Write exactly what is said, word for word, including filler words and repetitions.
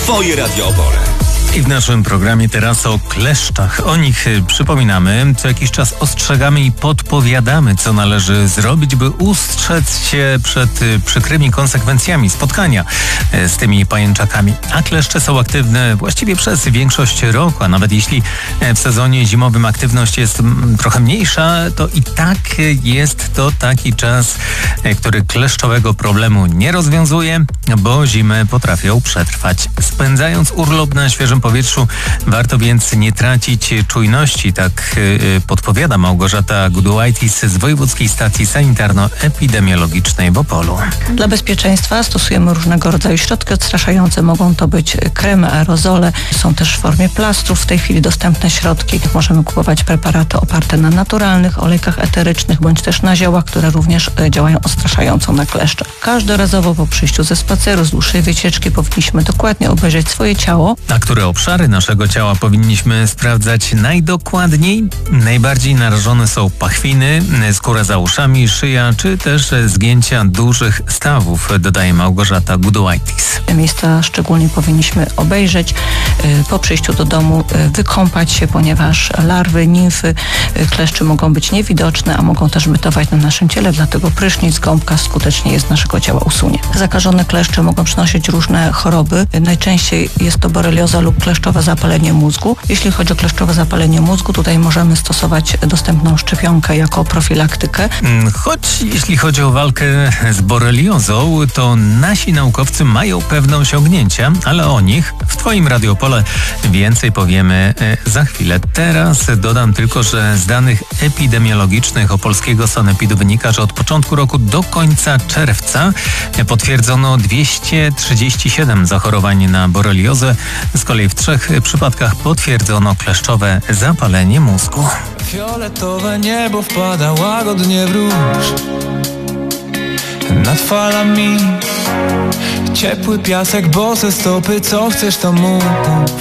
Twoje Radio Opole. I w naszym programie teraz o kleszczach. O nich przypominamy, co jakiś czas ostrzegamy i podpowiadamy, co należy zrobić, by ustrzec się przed przykrymi konsekwencjami spotkania z tymi pajęczakami. A kleszcze są aktywne właściwie przez większość roku, a nawet jeśli w sezonie zimowym aktywność jest trochę mniejsza, to i tak jest to taki czas, który kleszczowego problemu nie rozwiązuje, bo zimę potrafią przetrwać. Spędzając urlop na świeżym powietrzu, warto więc nie tracić czujności, tak yy, podpowiada Małgorzata Gudołajtis z Wojewódzkiej Stacji Sanitarno-Epidemiologicznej w Opolu. Dla bezpieczeństwa stosujemy różnego rodzaju środki odstraszające. Mogą to być kremy, aerozole, są też w formie plastrów w tej chwili dostępne środki. Możemy kupować preparaty oparte na naturalnych olejkach eterycznych, bądź też na ziołach, które również działają odstraszająco na kleszcze. Każdorazowo po przyjściu ze spaceru, z dłuższej wycieczki powinniśmy dokładnie obejrzeć swoje ciało. A które obszary naszego ciała powinniśmy sprawdzać najdokładniej? Najbardziej narażone są pachwiny, skóra za uszami, szyja, czy też zgięcia dużych stawów, dodaje Małgorzata Gudołajtis. Miejsca szczególnie powinniśmy obejrzeć po przyjściu do domu, wykąpać się, ponieważ larwy, nimfy kleszczy mogą być niewidoczne, a mogą też bytować na naszym ciele, dlatego prysznic, gąbka skutecznie je z naszego ciała usunie. Zakażone kleszcze mogą przynosić różne choroby. Najczęściej jest to borelioza lub kleszczowe zapalenie mózgu. Jeśli chodzi o kleszczowe zapalenie mózgu, tutaj możemy stosować dostępną szczepionkę jako profilaktykę. Choć jeśli chodzi o walkę z boreliozą, to nasi naukowcy mają pewne osiągnięcia, ale o nich w Twoim Radio Opole więcej powiemy za chwilę. Teraz dodam tylko, że z danych epidemiologicznych Opolskiego Sanepidu wynika, że od początku roku do końca czerwca potwierdzono dwieście trzydzieści siedem zachorowań na boreliozę. Z kolei w trzech przypadkach potwierdzono kleszczowe zapalenie mózgu. Fioletowe niebo wpada łagodnie w róż. Nad falami ciepły piasek, bose stopy, co chcesz to mów.